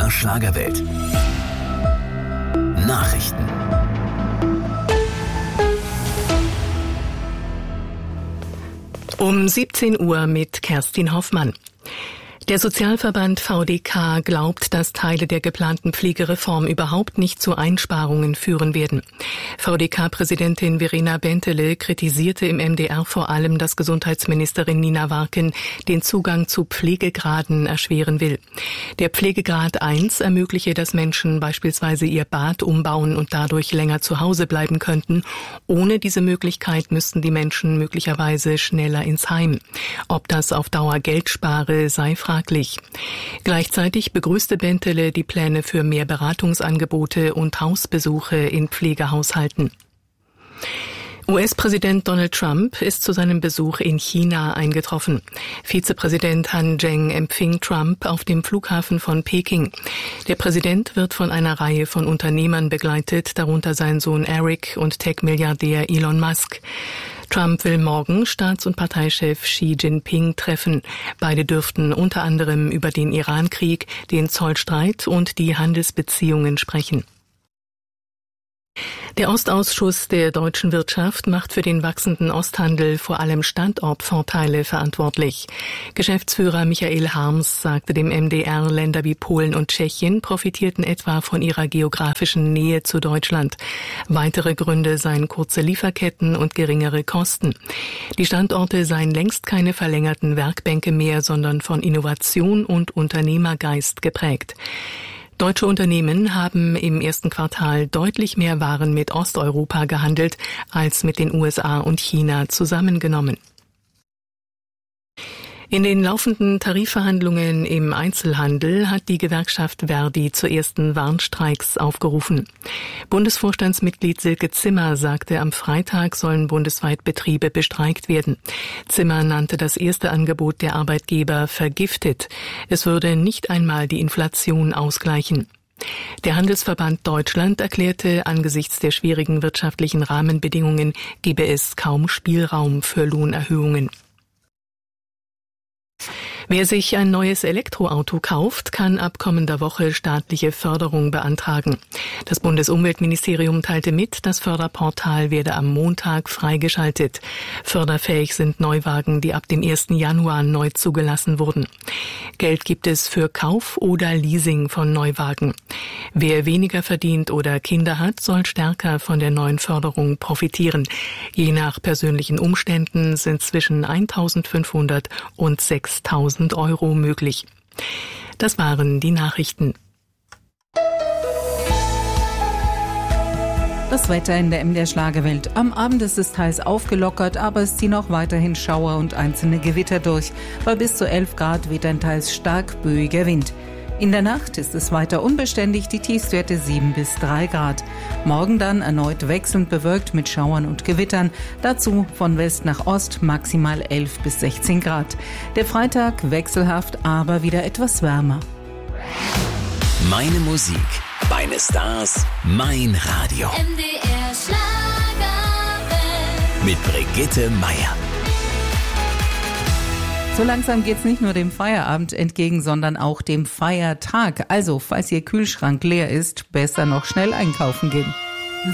MDR Schlagerwelt. Nachrichten. Um 17 Uhr mit Kerstin Hoffmann. Der Sozialverband VDK glaubt, dass Teile der geplanten Pflegereform überhaupt nicht zu Einsparungen führen werden. VDK-Präsidentin Verena Bentele kritisierte im MDR vor allem, dass Gesundheitsministerin Nina Warken den Zugang zu Pflegegraden erschweren will. Der Pflegegrad 1 ermögliche, dass Menschen beispielsweise ihr Bad umbauen und dadurch länger zu Hause bleiben könnten. Ohne diese Möglichkeit müssten die Menschen möglicherweise schneller ins Heim. Ob das auf Dauer Geld spare, sei fraglich. Gleichzeitig begrüßte Bentele die Pläne für mehr Beratungsangebote und Hausbesuche in Pflegehaushalten. US-Präsident Donald Trump ist zu seinem Besuch in China eingetroffen. Vizepräsident Han Zheng empfing Trump auf dem Flughafen von Peking. Der Präsident wird von einer Reihe von Unternehmern begleitet, darunter sein Sohn Eric und Tech-Milliardär Elon Musk. Trump will morgen Staats- und Parteichef Xi Jinping treffen. Beide dürften unter anderem über den Iran-Krieg, den Zollstreit und die Handelsbeziehungen sprechen. Der Ostausschuss der deutschen Wirtschaft macht für den wachsenden Osthandel vor allem Standortvorteile verantwortlich. Geschäftsführer Michael Harms sagte dem MDR, Länder wie Polen und Tschechien profitierten etwa von ihrer geografischen Nähe zu Deutschland. Weitere Gründe seien kurze Lieferketten und geringere Kosten. Die Standorte seien längst keine verlängerten Werkbänke mehr, sondern von Innovation und Unternehmergeist geprägt. Deutsche Unternehmen haben im ersten Quartal deutlich mehr Waren mit Osteuropa gehandelt als mit den USA und China zusammengenommen. In den laufenden Tarifverhandlungen im Einzelhandel hat die Gewerkschaft Verdi zu ersten Warnstreiks aufgerufen. Bundesvorstandsmitglied Silke Zimmer sagte, am Freitag sollen bundesweit Betriebe bestreikt werden. Zimmer nannte das erste Angebot der Arbeitgeber vergiftet. Es würde nicht einmal die Inflation ausgleichen. Der Handelsverband Deutschland erklärte, angesichts der schwierigen wirtschaftlichen Rahmenbedingungen gebe es kaum Spielraum für Lohnerhöhungen. Wer sich ein neues Elektroauto kauft, kann ab kommender Woche staatliche Förderung beantragen. Das Bundesumweltministerium teilte mit, das Förderportal werde am Montag freigeschaltet. Förderfähig sind Neuwagen, die ab dem 1. Januar neu zugelassen wurden. Geld gibt es für Kauf oder Leasing von Neuwagen. Wer weniger verdient oder Kinder hat, soll stärker von der neuen Förderung profitieren. Je nach persönlichen Umständen sind zwischen 1.500 und 6.000 Euro möglich. Das waren die Nachrichten. Das Wetter in der MDR Schlagerwelt. Am Abend ist es teils aufgelockert, aber es ziehen auch weiterhin Schauer und einzelne Gewitter durch. Bei bis zu 11 Grad weht ein teils stark böiger Wind. In der Nacht ist es weiter unbeständig, die Tiefstwerte 7 bis 3 Grad. Morgen dann erneut wechselnd bewölkt mit Schauern und Gewittern. Dazu von West nach Ost maximal 11 bis 16 Grad. Der Freitag wechselhaft, aber wieder etwas wärmer. Meine Musik, meine Stars, mein Radio. MDR Schlagerwelt. Mit Brigitte Meier. So langsam geht's nicht nur dem Feierabend entgegen, sondern auch dem Feiertag. Also, falls Ihr Kühlschrank leer ist, besser noch schnell einkaufen gehen.